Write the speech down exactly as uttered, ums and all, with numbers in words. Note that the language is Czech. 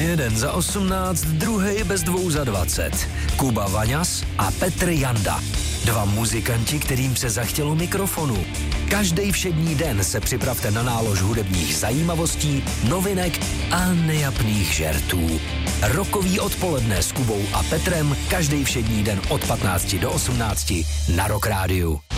Jeden za osmnáct, druhej bez dvou za dvacet. Kuba Vaňas a Petr Janda. Dva muzikanti, kterým se zachtělo mikrofonu. Každý všední den se připravte na nálož hudebních zajímavostí, novinek a nejapných žertů. Rokový odpoledne s Kubou a Petrem každý všední den od patnácti do osmnácti na Rock Rádiu.